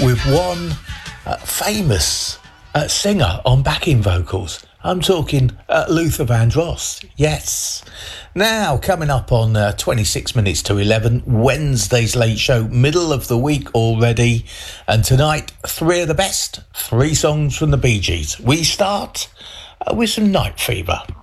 with one famous singer on backing vocals. I'm talking Luther Vandross. Yes. Now, coming up on 26 minutes to 11, Wednesday's Late Show, middle of the week already. And tonight, three of the best, three songs from the Bee Gees. We start with some Night Fever.